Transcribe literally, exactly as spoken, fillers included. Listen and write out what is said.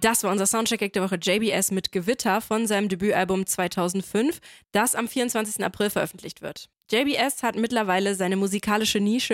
Das war unser Soundcheck der Woche, J B S mit Gewitter von seinem Debütalbum zweitausendfünf, das am vierundzwanzigsten April veröffentlicht wird. J B S hat mittlerweile seine musikalische Nische